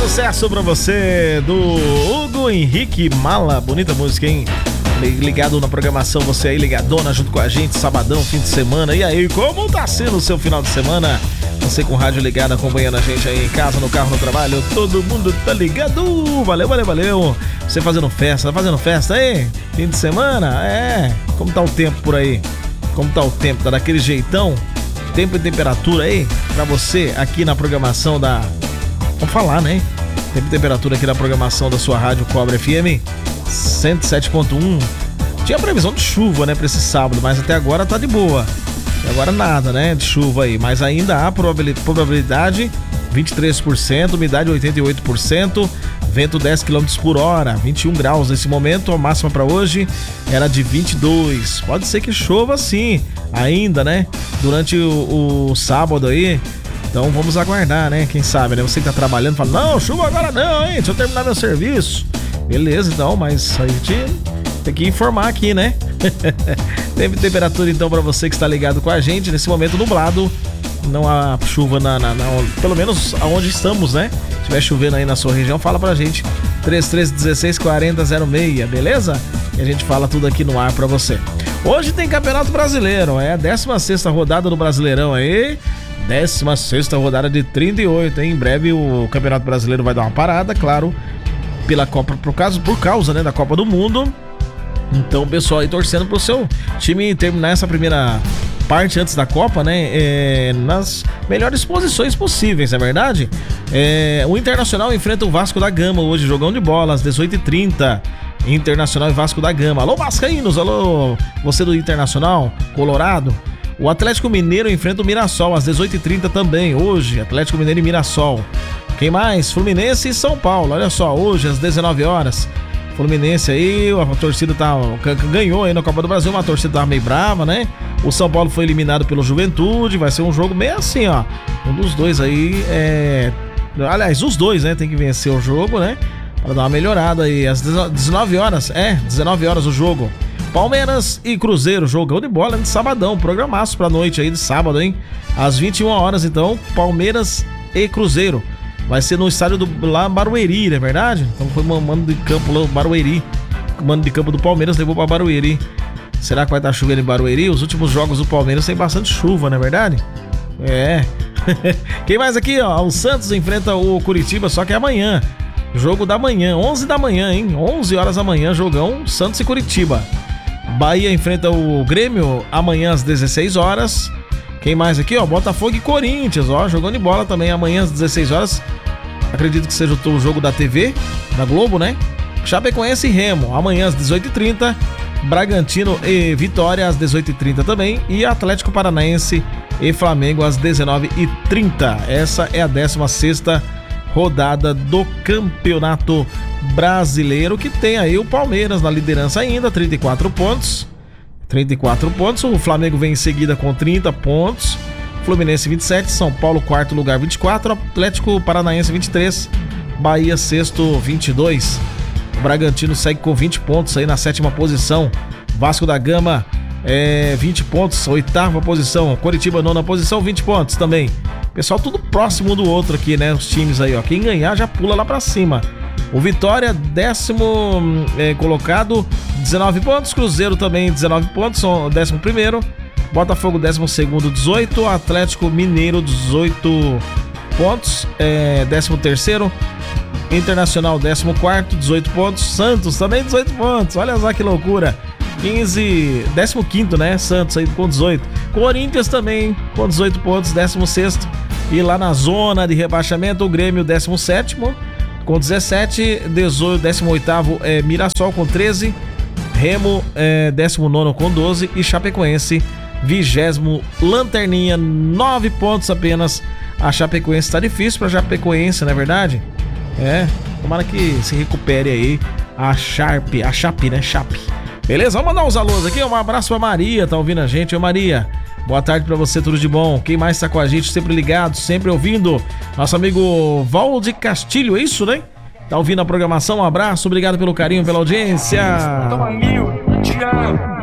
Sucesso pra você do Hugo Henrique Mala. Bonita música, hein? Ligado na programação, você aí ligadona junto com a gente, sabadão, fim de semana. E aí, como tá sendo o seu final de semana? Você com o rádio ligado, acompanhando a gente aí em casa, no carro, no trabalho, todo mundo tá ligado. Valeu, valeu, valeu. Você fazendo festa, tá fazendo festa aí? Fim de semana? É. Como tá o tempo por aí? Como tá o tempo? Tá daquele jeitão? Tempo e temperatura aí pra você aqui na programação da... Vamos falar, né? Tempo e temperatura aqui na programação da sua rádio Cobra FM 107.1. Tinha previsão de chuva, né, pra esse sábado, mas até agora tá de boa. Até agora nada, né, de chuva aí. Mas ainda há probabilidade 23%, umidade 88%, vento 10 km por hora, 21 graus nesse momento. A máxima pra hoje era de 22. Pode ser que chova sim, ainda, né, durante o sábado aí. Então vamos aguardar, né? Quem sabe, né? Você que tá trabalhando fala, não, chuva agora não, hein? Deixa eu terminar meu serviço. Beleza, então, mas a gente tem que informar aqui, né? Teve temperatura, então, pra você que está ligado com a gente. Nesse momento nublado, não há chuva pelo menos aonde estamos, né? Se estiver chovendo aí na sua região, fala pra gente. 33164006, beleza? E a gente fala tudo aqui no ar pra você. Hoje tem Campeonato Brasileiro, é a 16ª rodada do Brasileirão aí. 16ª rodada de 38, hein? Em breve o Campeonato Brasileiro vai dar uma parada, claro, pela Copa, por causa, né, da Copa do Mundo. Então o pessoal aí torcendo pro seu time terminar essa primeira parte antes da Copa, né, nas melhores posições possíveis, não é verdade? O Internacional enfrenta o Vasco da Gama hoje, jogão de bola, às 18h30. Internacional e Vasco da Gama. Alô, vascaínos, alô, você do Internacional, Colorado. O Atlético Mineiro enfrenta o Mirassol às 18h30 também, hoje, Atlético Mineiro e Mirassol. Quem mais? Fluminense e São Paulo, olha só, hoje às 19 horas. Fluminense aí, a torcida ganhou aí na Copa do Brasil, uma torcida tava meio brava, né? O São Paulo foi eliminado pelo Juventude, vai ser um jogo meio assim, ó. Um dos dois aí, aliás, os dois, né, tem que vencer o jogo, né? Pra dar uma melhorada aí, às 19 horas, 19 horas o jogo. Palmeiras e Cruzeiro, jogão de bola de sabadão, programaço pra noite aí de sábado, hein? Às 21 horas, então, Palmeiras e Cruzeiro. Vai ser no estádio lá Barueri, não é verdade? Então foi mando de campo lá, Barueri. O mando de campo do Palmeiras levou pra Barueri. Será que vai estar chovendo em Barueri? Os últimos jogos do Palmeiras tem bastante chuva, não é verdade? É. Quem mais aqui, ó? O Santos enfrenta o Curitiba, só que é amanhã. Jogo da manhã, 11 da manhã, hein? 11 horas da manhã, jogão Santos e Curitiba. Bahia enfrenta o Grêmio amanhã às 16 horas. Quem mais aqui, ó? Botafogo e Corinthians, ó, jogando de bola também amanhã às 16 horas. Acredito que seja o jogo da TV, da Globo, né? Chapecoense e Remo, amanhã às 18h30. Bragantino e Vitória às 18h30 também. E Atlético Paranaense e Flamengo às 19h30. Essa é a 16ª rodada do Campeonato Brasileiro, que tem aí o Palmeiras na liderança ainda, 34 pontos. 34 pontos, o Flamengo vem em seguida com 30 pontos, Fluminense 27, São Paulo quarto lugar 24, Atlético Paranaense 23, Bahia sexto 22, o Bragantino segue com 20 pontos aí na 7ª posição, Vasco da Gama 20 pontos, 8ª posição, Coritiba 9ª posição, 20 pontos também. Pessoal tudo próximo do outro aqui, né, os times aí, ó, quem ganhar já pula lá pra cima. O Vitória, 10º colocado, 19 pontos. Cruzeiro também, 19 pontos, 11º. Botafogo, 12º, 18. Atlético Mineiro, 18 pontos, 13º. Internacional, 14º, 18 pontos. Santos também, 18 pontos. Olha só que loucura. 15º, né? Santos aí com 18. Corinthians também com 18 pontos, 16º. E lá na zona de rebaixamento, o Grêmio, 17º. Com 17, 18º Mirassol com 13, Remo 19º com 12 e Chapecoense 20º, lanterninha, 9 pontos apenas. A Chapecoense tá difícil pra Chapecoense, não é verdade? Tomara que se recupere aí a Chape, né? Chape. Beleza? Vamos mandar uns alôs aqui, um abraço pra Maria, tá ouvindo a gente? Ô Maria, boa tarde pra você, tudo de bom. Quem mais tá com a gente, sempre ligado, sempre ouvindo? Nosso amigo Valde Castilho, é isso, né? Tá ouvindo a programação, um abraço, obrigado pelo carinho, pela audiência. Toma mil, Thiago.